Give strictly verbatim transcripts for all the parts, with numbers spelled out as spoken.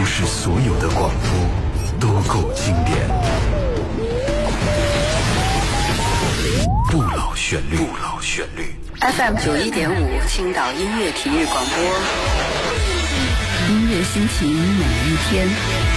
是所有的广播都够经典。不老旋律，不老旋律。 F M 九一点五，青岛音乐体育广播，音乐心情每一天。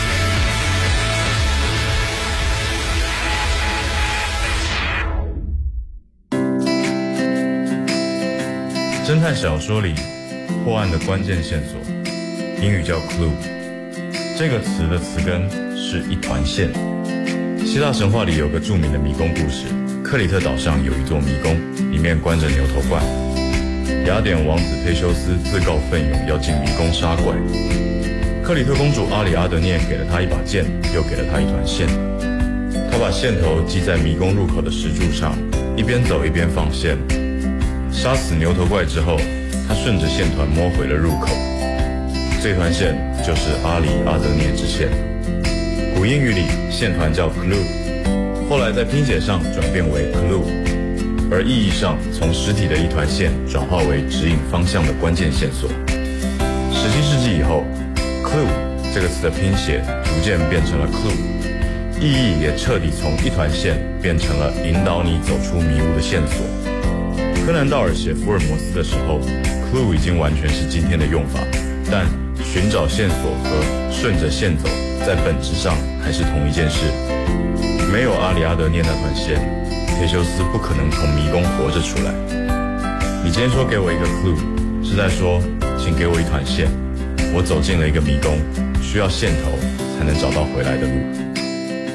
侦探小说里，破案的关键线索，英语叫 clue。这个词的词根是一团线。希腊神话里有个著名的迷宫故事，克里特岛上有一座迷宫，里面关着牛头怪。雅典王子忒修斯自告奋勇要进迷宫杀怪。克里特公主阿里阿德涅给了他一把剑，又给了他一团线。他把线头系在迷宫入口的石柱上，一边走一边放线。杀死牛头怪之后，他顺着线团摸回了入口。这团线就是阿里阿德涅之线。古英语里线团叫 clue， 后来在拼写上转变为 clue， 而意义上从实体的一团线转化为指引方向的关键线索。十七世纪以后， clue 这个词的拼写逐渐变成了 clue， 意义也彻底从一团线变成了引导你走出迷雾的线索。柯南道尔写福尔摩斯的时候， clue 已经完全是今天的用法，但寻找线索和顺着线走在本质上还是同一件事。没有阿里阿德涅那团线，忒修斯不可能从迷宫活着出来。你今天说给我一个 clue， 是在说请给我一团线，我走进了一个迷宫，需要线头才能找到回来的路。